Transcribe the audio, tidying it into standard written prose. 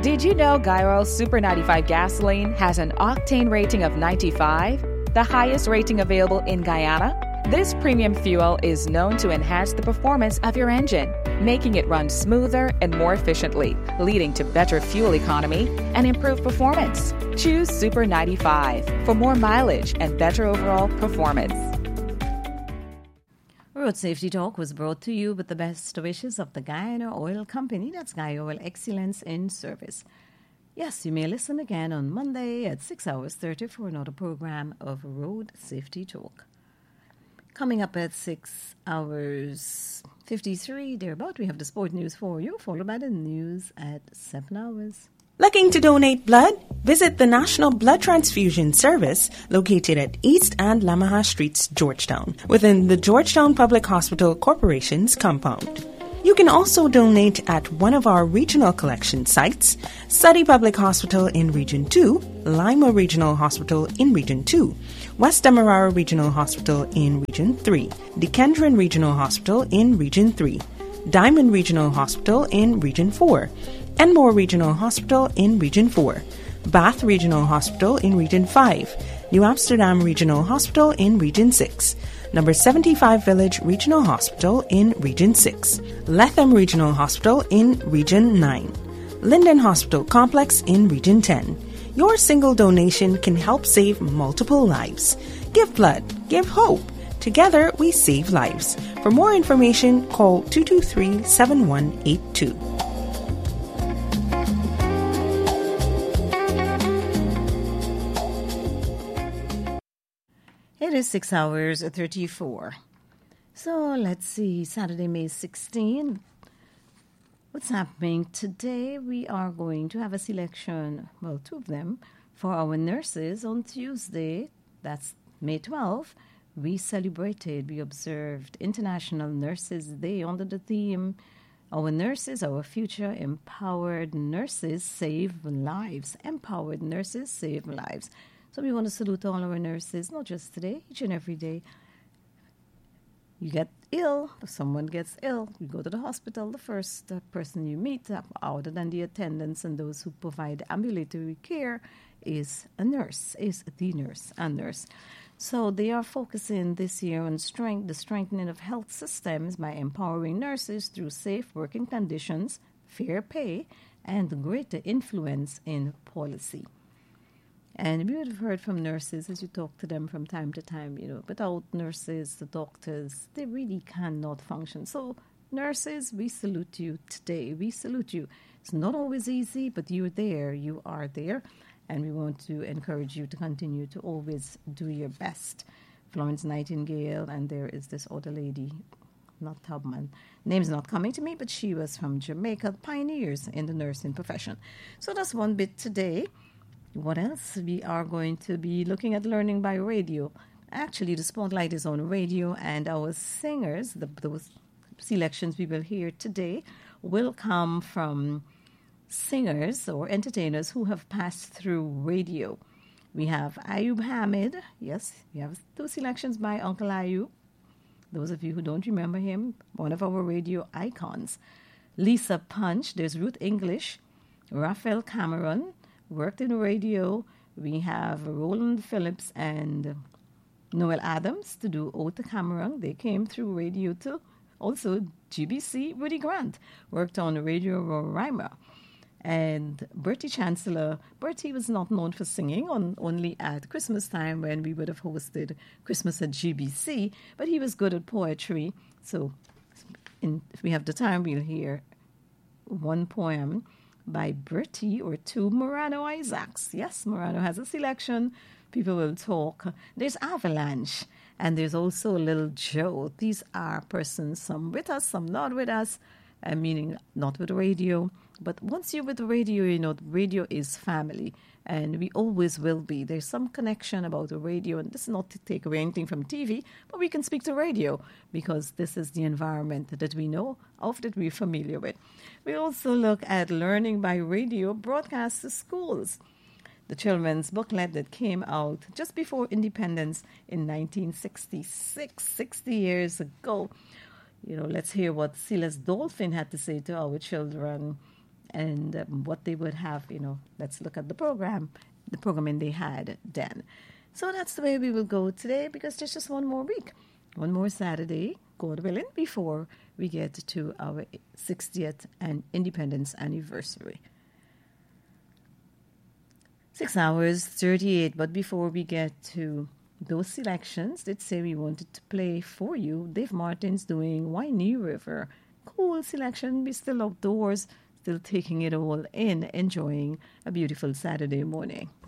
Did you know Guy Super 95 gasoline has an octane rating of 95, the highest rating available in Guyana? This premium fuel is known to enhance the performance of your engine, making it run smoother and more efficiently, leading to better fuel economy and improved performance. Choose Super 95 for more mileage and better overall performance. Road Safety Talk was brought to you with the best wishes of the Guyana Oil Company. That's Guy Oil Excellence in Service. Yes, you may listen again on Monday at 6 hours 30 for another program of Road Safety Talk. Coming up at 6 hours 53, thereabout, we have the sport news for you, followed by the news at 7 hours. Looking to donate blood? Visit the National Blood Transfusion Service located at East and Lamaha Streets, Georgetown, within the Georgetown Public Hospital Corporation's compound. You can also donate at one of our regional collection sites, Suddy Public Hospital in Region 2, Lima Regional Hospital in Region 2, West Demerara Regional Hospital in Region 3, Dequendron Regional Hospital in Region 3, Diamond Regional Hospital in Region 4, Enmore Regional Hospital in Region 4, Bath Regional Hospital in Region 5, New Amsterdam Regional Hospital in Region 6, Number 75 Village Regional Hospital in Region 6, Letham Regional Hospital in Region 9, Linden Hospital Complex in Region 10. Your single donation can help save multiple lives. Give blood, give hope. Together we save lives. For more information, call 223-7182. It is 6 hours 34. So let's see, Saturday, May 16. What's happening today? We are going to have a selection, well, two of them, for our nurses on Tuesday. That's May 12. We observed International Nurses Day under the theme, Our Nurses, Our Future, Empowered Nurses Save Lives. Empowered Nurses Save Lives. So we want to salute all our nurses, not just today, each and every day. You get ill, if someone gets ill, you go to the hospital, the first person you meet, other than the attendants and those who provide ambulatory care, is a nurse, a nurse. So they are focusing this year on the strengthening of health systems by empowering nurses through safe working conditions, fair pay, and greater influence in policy. And we would have heard from nurses as you talk to them from time to time, without nurses, the doctors, they really cannot function. So nurses, we salute you today. We salute you. It's not always easy, but you're there. You are there. And we want to encourage you to continue to always do your best. Florence Nightingale, and there is this other lady, not Tubman. Name's not coming to me, but she was from Jamaica, pioneers in the nursing profession. So that's one bit today. What else? We are going to be looking at learning by radio. Actually, the spotlight is on radio, and our singers, those selections we will hear today, will come from singers or entertainers who have passed through radio. We have Ayub Hamid. Yes, we have two selections by Uncle Ayub. Those of you who don't remember him, one of our radio icons. Lisa Punch. There's Ruth English. Raphael Cameron. Worked in radio. We have Roland Phillips and Noel Adams to do Ode to Cameron. They came through radio too. Also, GBC, Woody Grant, worked on Radio Roraima. And Bertie Chancellor. Bertie was not known for singing, only at Christmas time when we would have hosted Christmas at GBC, but he was good at poetry. So if we have the time, we'll hear one poem by Bertie or two Morano Isaacs. Yes, Morano has a selection. People will talk. There's Avalanche, and there's also Little Joe. These are persons, some with us, some not with us, meaning not with radio. But once you're with the radio, radio is family, and we always will be. There's some connection about the radio, and this is not to take away anything from TV, but we can speak to radio because this is the environment that we know of, that we're familiar with. We also look at learning by radio broadcast to schools. The children's booklet that came out just before independence in 1966, 60 years ago. Let's hear what Silas Dolphin had to say to our children and what they would have, let's look at the programming they had then. So that's the way we will go today, because there's just one more week, one more Saturday, God willing, before we get to our 60th and independence anniversary. 6 hours, 38, but before we get to those selections, let's say we wanted to play for you. Dave Martin's doing Winey River. Cool selection. We're still outdoors, still taking it all in, enjoying a beautiful Saturday morning.